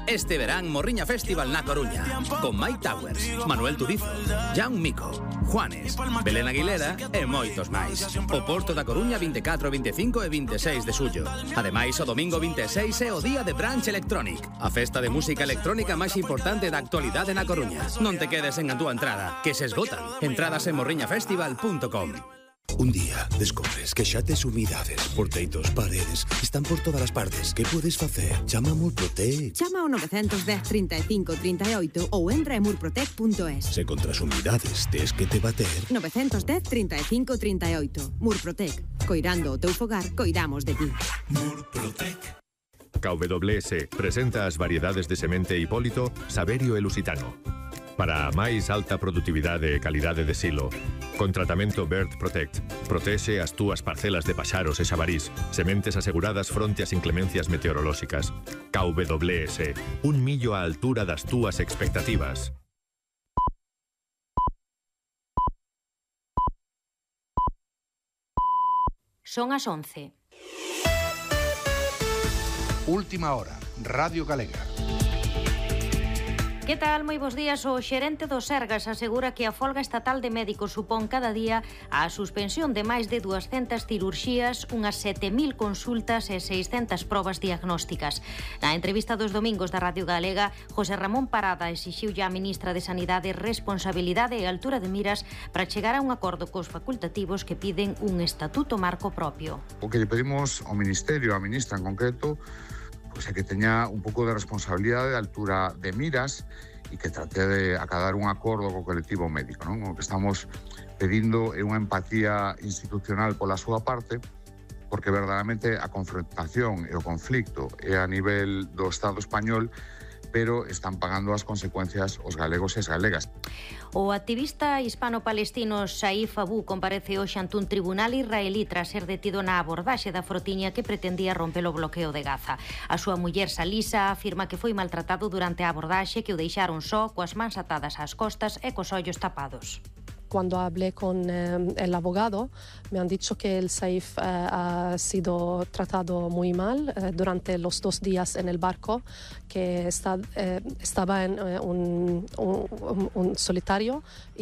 este verán Morriña Festival na Coruña, con Mike Towers, Manuel Turizo, Jan Mico, Juanes, Belén Aguilera e moitos máis. O Porto da Coruña 24, 25 e 26 de xullo. Ademais, o domingo 26 é o día de Brunch Electronic, a festa de música electrónica máis importante da actualidade na Coruña. Non te quedes en a túa entrada, que se esgotan. Entradas en morriñafestival.com. Un día descobres que xa tes humidades por teitos, paredes, están por todas as partes. Que podes facer? Chama a Murprotec. Chama ao 910 35 38 ou entra en murprotec.es. Se contra as humidades tes que te bater. 910 35 38. Murprotec. Coirando o teu fogar, coidamos de ti. Murprotec. KWS presenta as variedades de semente Hipólito, Saverio e Lusitano. Para a máis alta produtividade e calidade de silo, con tratamento Bird Protect, protexe as túas parcelas de paxaros e xabarís, sementes aseguradas fronte ás inclemencias meteorolóxicas. KWS, un millo á altura das túas expectativas. Son as 11. Última hora, Radio Galega. Que tal? Moi bons días. O xerente do Sergas asegura que a folga estatal de médicos supón cada día a suspensión de máis de 200 cirurxías, unhas 7.000 consultas e 600 probas diagnósticas. Na entrevista dos domingos da Radio Galega, José Ramón Parada exixiulle á ministra de Sanidade responsabilidade e altura de miras para chegar a un acordo cos facultativos que piden un estatuto marco propio. O que lle pedimos ao Ministerio, á ministra en concreto, é que teña un pouco de responsabilidade de altura de miras e que trate de acadar un acordo co colectivo médico, non? O que estamos pedindo é unha empatía institucional pola súa parte, porque verdadeiramente a confrontación e o conflicto é a nivel do Estado español, pero están pagando as consecuencias os galegos e as galegas. O activista hispano-palestino Saif Abu comparece hoxe ante un tribunal israelí tras ser detido na abordaxe da frotiña que pretendía romper o bloqueo de Gaza. A súa muller Salisa afirma que foi maltratado durante a abordaxe, que o deixaron só, coas mans atadas ás costas e cos ollos tapados. Cuando hablé con el abogado, me han dicho que el Saif ha sido tratado muy mal durante los 2 días en el barco, que estaba en un solitario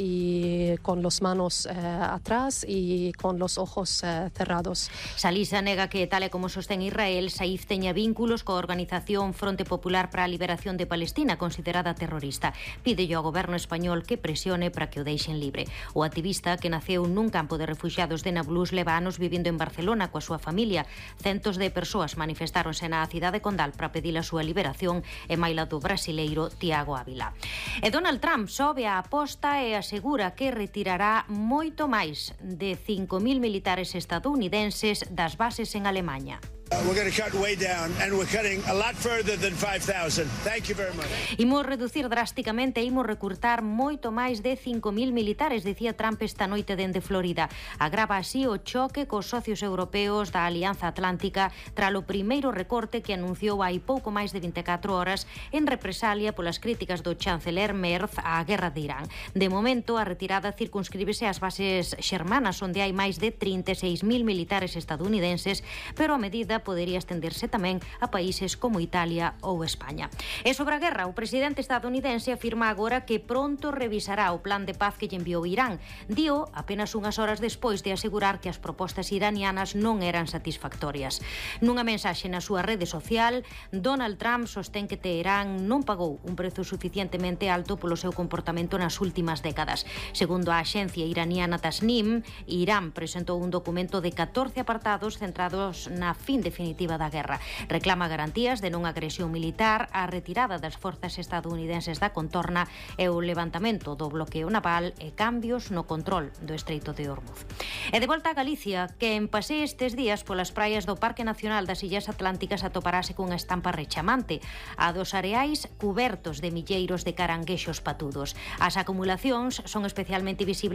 y con las manos atrás y con los ojos cerrados. Salisa nega que, tal e como sostén Israel, Saif teña vínculos coa organización Fronte Popular para a Liberación de Palestina, considerada terrorista. Pídelle ao goberno español que presione para que o deixen libre. O activista, que naceu nun campo de refuxiados de Nablus, leva anos vivindo en Barcelona coa súa familia. Centos de persoas manifestáronse na cidade condal para pedir a súa liberación, e maila do brasileiro Tiago Ávila. E Donald Trump sobe a aposta e asegura que retirará moito máis de 5.000 militares estadounidenses das bases en Alemaña. We're going to cut way down, and we're cutting a lot further than 5,000. Thank you very much. Imos reducir drásticamente e imos recrutar moito máis de 5.000 militares, dicía Trump esta noite dende Florida. Agrava así o choque cos socios europeos da Alianza Atlántica tralo primeiro recorte que anunciou hai pouco máis de 24 horas en represalia polas críticas do chanceler Merz á guerra de Irán. De momento, a retirada circunscríbese ás bases xermanas, onde hai máis de 36.000 militares estadounidenses, pero a medida podería estenderse tamén a países como Italia ou España. E sobre a guerra, o presidente estadounidense afirma agora que pronto revisará o plan de paz que lle enviou Irán. Dío apenas unhas horas despois de asegurar que as propostas iranianas non eran satisfactorias. Nunha mensaxe na súa rede social, Donald Trump sostén que Teherán non pagou un prezo suficientemente alto polo seu comportamento nas últimas décadas. Segundo a axencia iraniana Tasnim, Irán presentou un documento de 14 apartados centrados na fin definitiva da guerra. Reclama garantías de non agresión militar, a retirada das forzas estadounidenses da contorna e o levantamento do bloqueo naval e cambios no control do Estreito de Hormuz. E de volta a Galicia, que en pasee estes días polas praias do Parque Nacional das Illas Atlánticas atoparase cunha estampa rechamante, a dos areais cubertos de milleiros de caranguexos patudos. As acumulacións son especialmente visibles